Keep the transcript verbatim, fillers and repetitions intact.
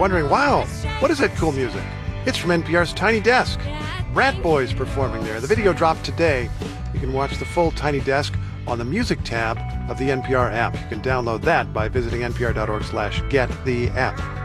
wondering, wow, what is that cool music? It's from N P R's Tiny Desk. Rat Boys performing there. The video dropped today. You can watch the full Tiny Desk on the Music tab of the N P R app. You can download that by visiting npr dot org slash get the app.